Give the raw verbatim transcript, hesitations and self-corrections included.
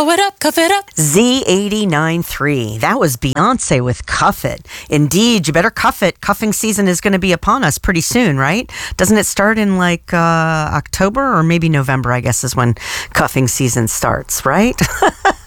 Pull it up, cuff it up. Z eighty-nine point three. That was Beyonce with Cuff It. Indeed, you better cuff it. Cuffing season is going to be upon us pretty soon, right? Doesn't it start in like uh, October or maybe November, I guess, is when cuffing season starts, right?